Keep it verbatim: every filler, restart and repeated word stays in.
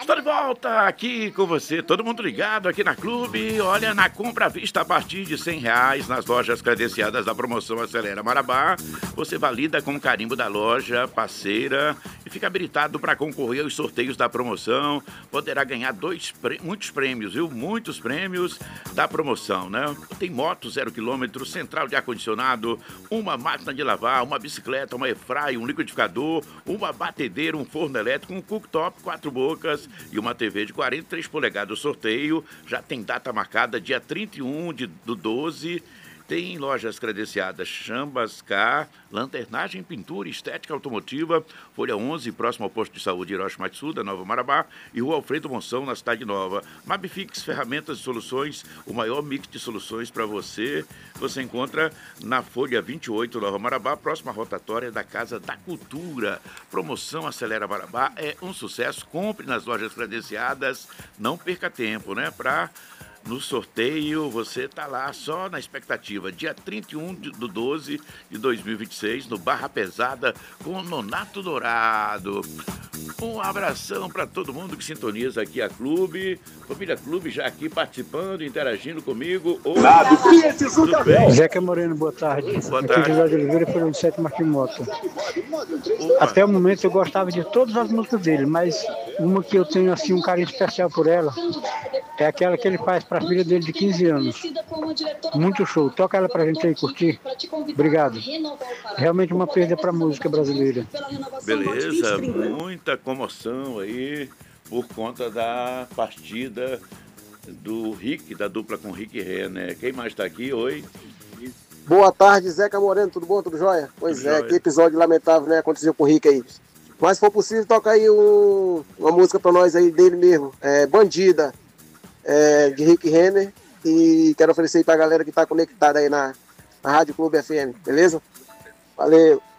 Estou de volta aqui com você, todo mundo ligado aqui na Clube. Olha, na compra à vista a partir de cem reais nas lojas credenciadas da promoção Acelera Marabá, você valida com o carimbo da loja parceira e fica habilitado para concorrer aos sorteios da promoção. Poderá ganhar dois, muitos prêmios, viu? Muitos prêmios da promoção, né? Tem moto zero quilômetro, central de ar-condicionado, uma máquina de lavar, uma bicicleta, uma airfryer, um liquidificador, uma batedeira, um forno elétrico, um cooktop, quatro bocas e uma T V de quarenta e três polegadas. O sorteio já tem data marcada, dia trinta e um de, do doze. Tem lojas credenciadas Chambas Car, Lanternagem, Pintura, Estética Automotiva, Folha onze, próximo ao posto de saúde Hiroshi Matsuda, Nova Marabá, e Rua Alfredo Monção, na Cidade Nova. Mabifix, ferramentas e soluções, o maior mix de soluções para você. Você encontra na Folha vinte e oito, Nova Marabá, próxima rotatória da Casa da Cultura. Promoção Acelera Marabá é um sucesso. Compre nas lojas credenciadas, não perca tempo, né? Para... No sorteio, você tá lá só na expectativa. Dia trinta e um do doze de dois mil e vinte e seis, no Barra Pesada, com o Nonato Dourado. Um abração para todo mundo que sintoniza aqui a Clube. Família Clube já aqui participando, interagindo comigo. Oi, tudo bem? Zeca Moreno, boa tarde. Boa Aqui tarde. de Jorge Oliveira, pelo sete Marquinhos Moto. Opa. Até o momento eu gostava de todas as músicas dele, mas uma que eu tenho assim um carinho especial por ela é aquela que ele faz para a filha dele de quinze anos. Muito show. Toca ela pra gente aí curtir. Obrigado. Realmente uma perda para a música brasileira. Beleza, muita comoção aí por conta da partida do Rick, da dupla com Rick e Ré, né? Quem mais tá aqui? Oi. Boa tarde, Zeca Moreno, tudo bom? Tudo jóia? Pois Tudo é, jóia. que episódio lamentável, né? Aconteceu com o Rick aí. Mas se for possível, toca aí um, uma música pra nós aí dele mesmo. É Bandida, é, de Rick Renner. E quero oferecer aí pra galera que tá conectada aí na, na Rádio Clube F M, beleza? Valeu!